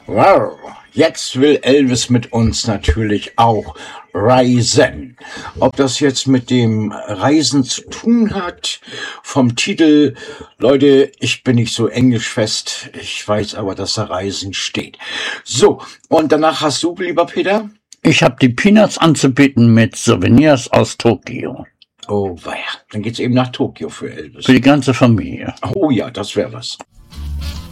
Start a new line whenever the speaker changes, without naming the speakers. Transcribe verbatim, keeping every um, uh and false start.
Wow, jetzt will Elvis mit uns natürlich auch reisen. Ob das jetzt mit dem Reisen zu tun hat, vom Titel, Leute, ich bin nicht so englischfest, ich weiß aber, dass da Reisen steht. So, und danach hast du, lieber Peter?
Ich habe die Peanuts anzubieten mit Souvenirs aus Tokio.
Oh weia, dann geht's eben nach Tokio für Elvis.
Für die ganze Familie.
Oh ja, das wäre was.